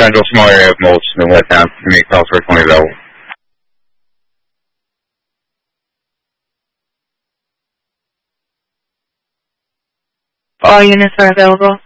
Central, small area of mulch in the wet town. Make calls for 20 available. All units are available.